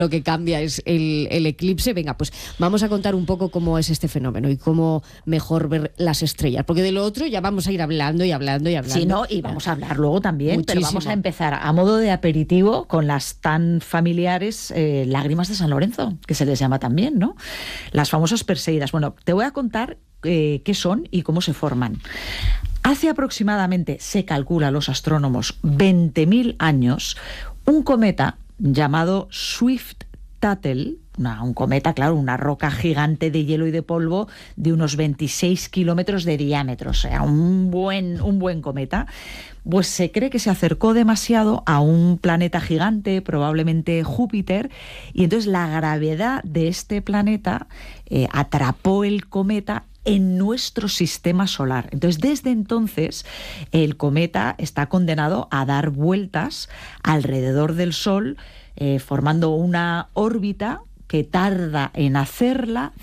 lo que cambia es el eclipse. Venga, pues vamos a contar un poco cómo es este fenómeno y cómo mejor ver las estrellas, porque de lo otro ya vamos a ir hablando y hablando y hablando. Sí, no, y vamos a hablar luego también, Muchísimo. pero vamos a empezar a modo de aperitivo con las tan familiares lágrimas de San Lorenzo, que se les llama también, ¿no? Las famosas Perseidas. Bueno, te voy a contar qué son y cómo se forman. Hace aproximadamente, se calcula los astrónomos, 20.000 años, un cometa llamado Swift-Tuttle, un cometa, claro, una roca gigante de hielo y de polvo de unos 26 kilómetros de diámetro, o sea, un buen cometa, pues se cree que se acercó demasiado a un planeta gigante, probablemente Júpiter, y entonces la gravedad de este planeta atrapó el cometa en nuestro sistema solar. Entonces, desde entonces, el cometa está condenado a dar vueltas alrededor del Sol, formando una órbita que tarda en hacerla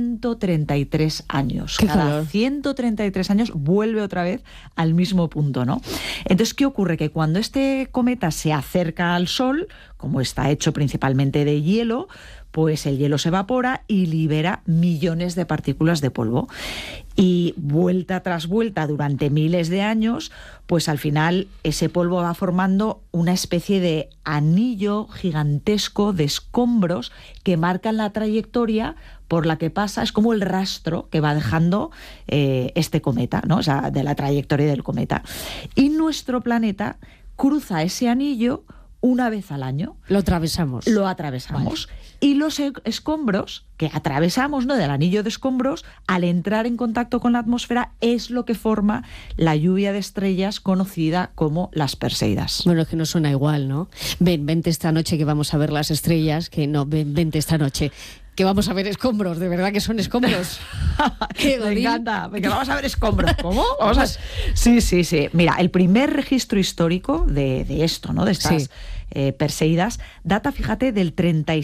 133 años. Cada 133 años vuelve otra vez al mismo punto, ¿no? Entonces, ¿qué ocurre? Que cuando este cometa se acerca al Sol, como está hecho principalmente de hielo, pues el hielo se evapora y libera millones de partículas de polvo. Y vuelta tras vuelta durante miles de años, pues al final ese polvo va formando una especie de anillo gigantesco de escombros que marcan la trayectoria por la que pasa. Es como el rastro que va dejando este cometa, ¿no? O sea, de la trayectoria del cometa. Y nuestro planeta cruza ese anillo una vez al año. Lo atravesamos. Vale. Y los escombros que atravesamos, ¿no?, del anillo de escombros, al entrar en contacto con la atmósfera, es lo que forma la lluvia de estrellas conocida como las Perseidas. Bueno, es que no suena igual, ¿no? Vente esta noche que vamos a ver las estrellas, que no, vente esta noche que vamos a ver escombros, de verdad que son escombros. Me encanta, venga, vamos a ver escombros. ¿Cómo? Sí. Mira, el primer registro histórico de esto, ¿no?, de estas Perseidas, data, fíjate, del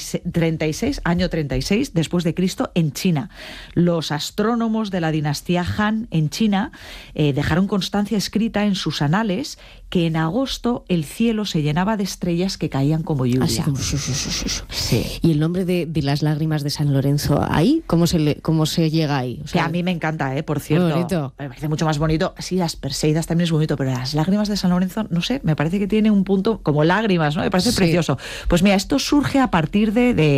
año 36 después de Cristo en China. Los astrónomos de la dinastía Han en China dejaron constancia escrita en sus anales que en agosto el cielo se llenaba de estrellas que caían como lluvia. Así como sí. ¿Y el nombre de las lágrimas de San Lorenzo ahí? ¿Cómo se llega ahí? O sea, que a mí me encanta, por cierto. Muy bonito. Me parece mucho más bonito. Sí, las Perseidas también es bonito, pero las lágrimas de San Lorenzo, no sé, me parece que tiene un punto como lágrimas, ¿no? Me parece precioso. Pues mira, esto surge a partir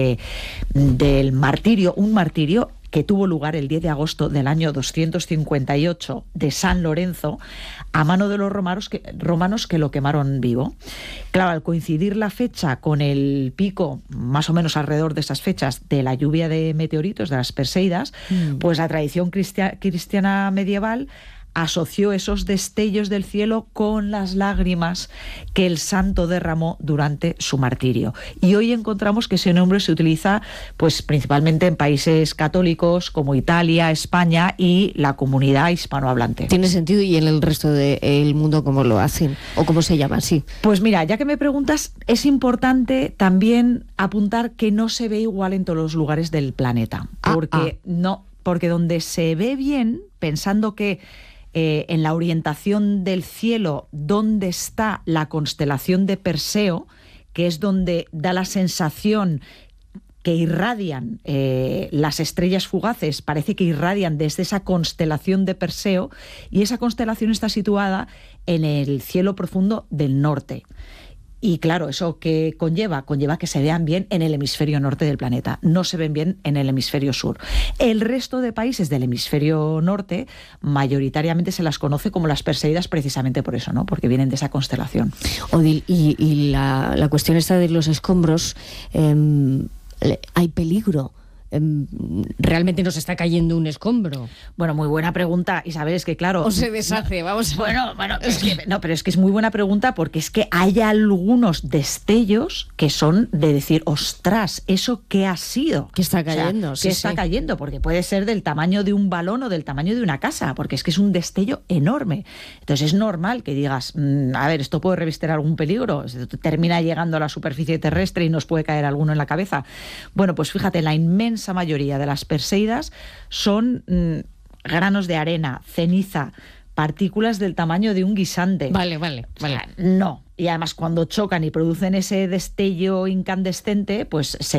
del martirio, un martirio que tuvo lugar el 10 de agosto del año 258 de San Lorenzo, a mano de los romanos que lo quemaron vivo. Claro, al coincidir la fecha con el pico, más o menos alrededor de esas fechas, de la lluvia de meteoritos, de las Perseidas, pues la tradición cristiana medieval asoció esos destellos del cielo con las lágrimas que el santo derramó durante su martirio. Y hoy encontramos que ese nombre se utiliza pues principalmente en países católicos como Italia, España y la comunidad hispanohablante. ¿Tiene sentido? ¿Y en el resto del mundo cómo lo hacen? ¿O cómo se llama así? Pues mira, ya que me preguntas, es importante también apuntar que no se ve igual en todos los lugares del planeta. Porque donde se ve bien, pensando que en la orientación del cielo, donde está la constelación de Perseo, que es donde da la sensación que irradian las estrellas fugaces, parece que irradian desde esa constelación de Perseo, y esa constelación está situada en el cielo profundo del norte. Y claro, ¿eso qué conlleva? Conlleva que se vean bien en el hemisferio norte del planeta, no se ven bien en el hemisferio sur. El resto de países del hemisferio norte mayoritariamente se las conoce como las Perseidas precisamente por eso, ¿no? Porque vienen de esa constelación. Odil, y la cuestión esta de los escombros, ¿hay peligro? ¿Realmente nos está cayendo un escombro? Bueno, muy buena pregunta, Isabel, es que claro... ¿O se deshace? Vamos a ver. Bueno, pero es que es muy buena pregunta porque es que hay algunos destellos que son de decir, ostras, ¿eso qué ha sido? ¿Qué está cayendo? O sea, ¿qué está cayendo? Porque puede ser del tamaño de un balón o del tamaño de una casa, porque es que es un destello enorme. Entonces es normal que digas, a ver, ¿esto puede revestir algún peligro? Termina llegando a la superficie terrestre y nos puede caer alguno en la cabeza. Bueno, pues fíjate, la inmensa mayoría de las Perseidas son granos de arena, ceniza, partículas del tamaño de un guisante. Vale. O sea, no. Y además cuando chocan y producen ese destello incandescente, pues se